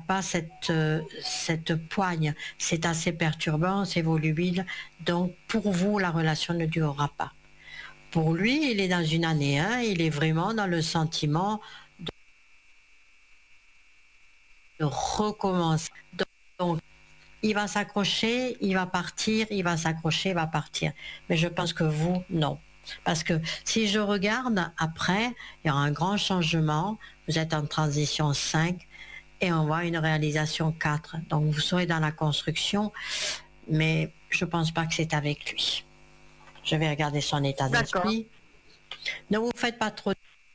pas cette poigne. C'est assez perturbant, c'est volubile. Donc, pour vous, la relation ne durera pas. Pour lui, il est dans une année 1, il est vraiment dans le sentiment de recommencer. Donc, il va s'accrocher, il va partir, il va s'accrocher, il va partir. Mais je pense que vous, non. Parce que si je regarde après, il y aura un grand changement. Vous êtes en transition 5 et on voit une réalisation 4. Donc vous serez dans la construction, mais je ne pense pas que c'est avec lui. Je vais regarder son état d'esprit. Ne vous faites pas trop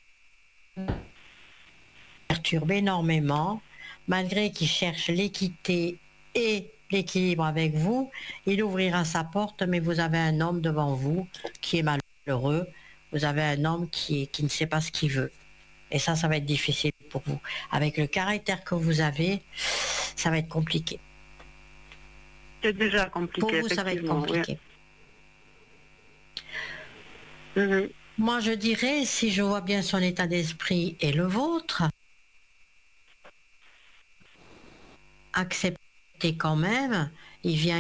perturber énormément. Malgré qu'il cherche l'équité et l'équilibre avec vous, il ouvrira sa porte, mais vous avez un homme devant vous qui est malheureux. Vous avez un homme qui ne sait pas ce qu'il veut. Et ça va être difficile pour vous. Avec le caractère que vous avez, ça va être compliqué. C'est déjà compliqué. Pour vous, ça va être compliqué. Oui. Moi, je dirais, si je vois bien son état d'esprit et le vôtre, acceptez quand même, il vient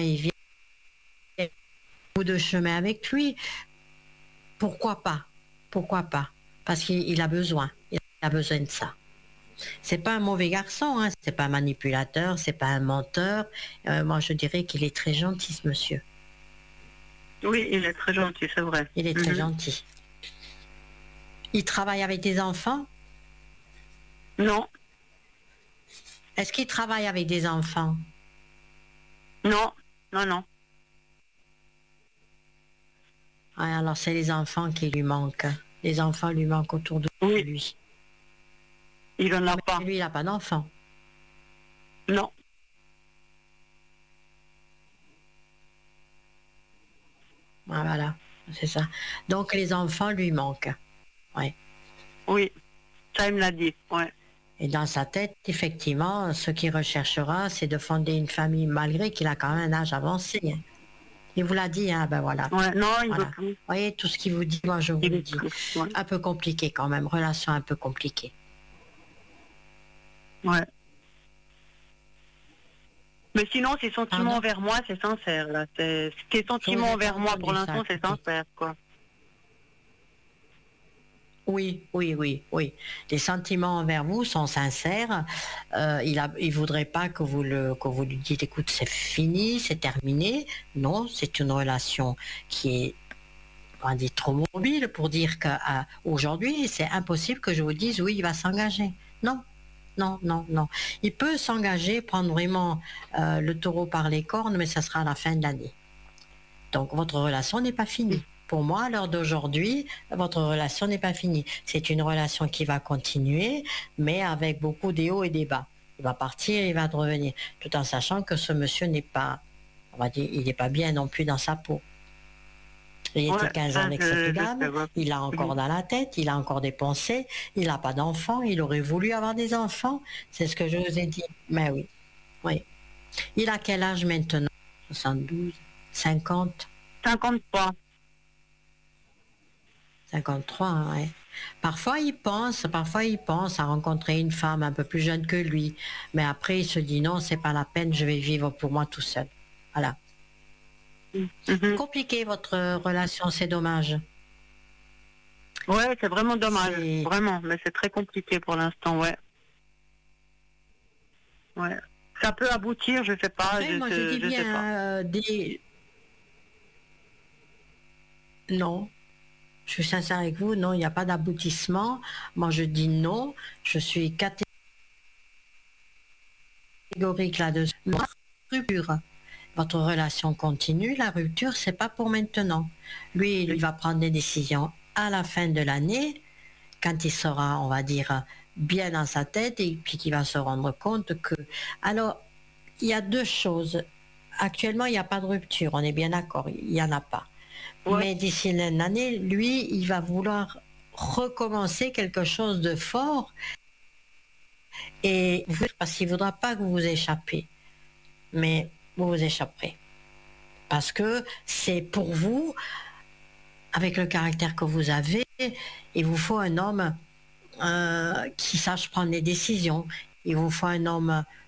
bout de chemin avec lui. Pourquoi pas? Pourquoi pas? Parce qu'il a besoin de ça. C'est pas un mauvais garçon, hein, c'est pas un manipulateur, c'est pas un menteur. Moi, je dirais qu'il est très gentil, ce monsieur. Oui, il est très gentil, c'est vrai. Il est très gentil. Il travaille avec des enfants? Non. Est-ce qu'il travaille avec des enfants? Non, non, non. Ouais, alors c'est les enfants qui lui manquent. Les enfants lui manquent autour de lui. Il en a pas. Lui, il n'a pas d'enfants. Non. Ah, voilà, c'est ça. Donc les enfants lui manquent. Ouais. Oui, ça il me l'a dit, ouais. Et dans sa tête, effectivement, ce qu'il recherchera, c'est de fonder une famille, malgré qu'il a quand même un âge avancé. Il vous l'a dit, hein, ben voilà. Ouais, non, il voilà. veut plus. Vous voyez, tout ce qu'il vous dit, moi je vous le dis. Ouais. Un peu compliqué quand même, relation un peu compliquée. Ouais. Mais sinon, ses sentiments envers moi, c'est sincère, là. Ses sentiments envers moi, pour l'instant, c'est sincère, quoi. Oui. Les sentiments envers vous sont sincères. Il voudrait pas que vous lui dites, écoute, c'est fini, c'est terminé. Non, c'est une relation qui est, on dit, trop mobile pour dire qu'aujourd'hui, c'est impossible que je vous dise, oui, il va s'engager. Non. Il peut s'engager, prendre vraiment le taureau par les cornes, mais ça sera à la fin de l'année. Donc, votre relation n'est pas finie. Pour moi, à l'heure d'aujourd'hui, votre relation n'est pas finie. C'est une relation qui va continuer, mais avec beaucoup des hauts et des bas. Il va partir, il va revenir, tout en sachant que ce monsieur n'est pas, on va dire, il n'est pas bien non plus dans sa peau. Il était 15 ans avec cette dame, il a encore dans la tête, il a encore des pensées, il n'a pas d'enfants, il aurait voulu avoir des enfants, c'est ce que je vous ai dit. Mais oui. Il a quel âge maintenant? 72, 50? 53. 53, ouais. Parfois il pense à rencontrer une femme un peu plus jeune que lui, mais après il se dit non, c'est pas la peine, je vais vivre pour moi tout seul. Voilà. Compliqué votre relation, c'est dommage. Ouais, c'est vraiment dommage, vraiment, mais c'est très compliqué pour l'instant, ouais. Ouais. Ça peut aboutir, je sais pas. Après, moi je dis bien Non. Je suis sincère avec vous, non, il n'y a pas d'aboutissement. Moi, je dis non. Je suis catégorique là-dessus. Rupture. Votre relation continue. La rupture, c'est pas pour maintenant. Lui, il va prendre des décisions à la fin de l'année, quand il sera, on va dire, bien dans sa tête, et puis qu'il va se rendre compte que... Alors, il y a deux choses. Actuellement, il n'y a pas de rupture, on est bien d'accord, il n'y en a pas. Ouais. Mais d'ici une année, lui, il va vouloir recommencer quelque chose de fort, et parce qu'il ne voudra pas que vous vous échappez. Mais vous vous échapperez. Parce que c'est pour vous, avec le caractère que vous avez, il vous faut un homme qui sache prendre des décisions. Il vous faut un homme